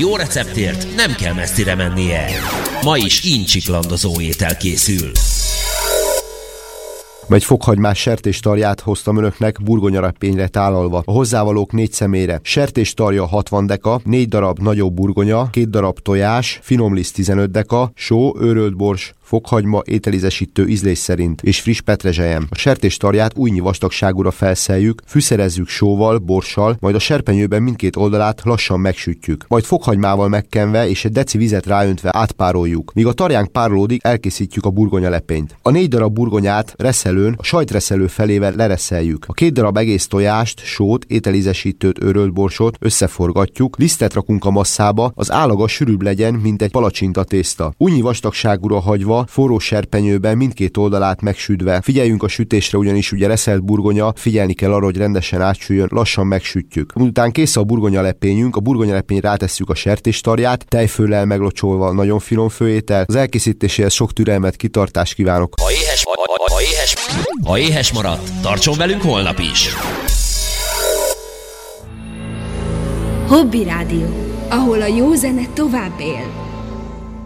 Jó receptért nem kell messzire mennie. Ma is incsiklandozó étel készül. Egy fokhagymás sertéstarját hoztam önöknek burgonyarepényre tálalva. A hozzávalók 4 személyre. Sertéstarja 60 deka, 4 darab nagyobb burgonya, 2 darab tojás, finomliszt 15 deka, só, őrölt bors, fokhagyma, ételízesítő ízlés szerint és friss petrezselyem. A sertéstarját újnyi vastagságúra felszeljük, fűszerezzük sóval, borssal, majd a serpenyőben mindkét oldalát lassan megsütjük. Majd fokhagymával megkenve és egy deci vizet ráöntve átpároljuk. Míg a tarjánk párolódik, elkészítjük a burgonyalepényt. A 4 darab burgonyát reszelőn, a sajtreszelő felével lereszeljük. A 2 darab egész tojást, sót, ételízesítőt, őrölt borsot összeforgatjuk, lisztet rakunk a masszába, az állaga sűrűbb legyen, mint egy palacsinta tészta. Újnyi vastagságúra hagyva, forró serpenyőben mindkét oldalát megsütve. Figyeljünk a sütésre, ugyanis ugye reszelt burgonya, figyelni kell arra, hogy rendesen átsüljön, lassan megsütjük. Miután kész a burgonyalepényünk, a burgonyalepényre rátesszük a sertéstarját, tejföllel meglocsolva, nagyon finom főétel. Az elkészítéséhez sok türelmet, kitartást kívánok. Ha éhes maradt, tartson velünk holnap is! Hobby Rádió, ahol a jó zene tovább él.